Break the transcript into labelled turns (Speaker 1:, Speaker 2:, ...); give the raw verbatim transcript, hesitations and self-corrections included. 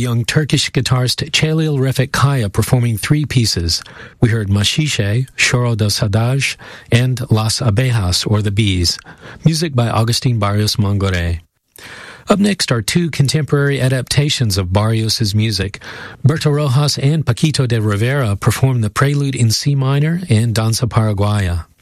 Speaker 1: young Turkish guitarist Celil Refik Kaya performing three pieces. We heard Mashishe, Choro do Saudade, and Las Abejas, or the Bees. Music by Agustin Barrios Mangore. Up next are two contemporary adaptations of Barrios' music. Berto Rojas and Paquito de Rivera perform the Prelude in C minor and Danza Paraguaya.